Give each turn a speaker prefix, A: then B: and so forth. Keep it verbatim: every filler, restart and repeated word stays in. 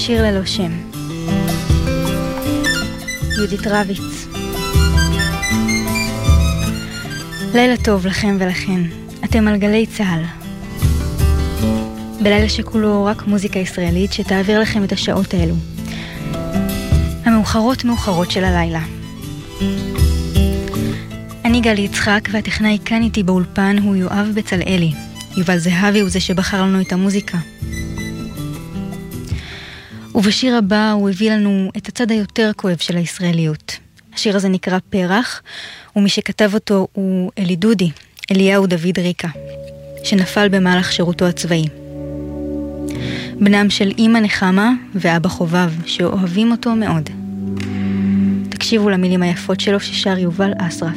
A: שיר ללא שם. יהודית רביץ. לילה טוב לכם ולכן, אתם על גלי צהל. בלילה שכולו רק מוזיקה ישראלית שתעביר לכם את השעות האלו. המאוחרות מאוחרות של הלילה. אני גלי יצחק והטכנאי כאן איתי באולפן הוא יואב בצלאלי. יובל זהבי הוא זה שבחר לנו את המוזיקה. ובשיר הבא הוא הביא לנו את הצד היותר כואב של הישראליות. השיר הזה נקרא פרח, ומי שכתב אותו הוא אלי דודי, אליהו דוד ריקה, שנפל במהלך שירותו הצבאי. בנם של אמא נחמה ואבא חובב, שאוהבים אותו מאוד. תקשיבו למילים היפות שלו ששר יובל אסרף.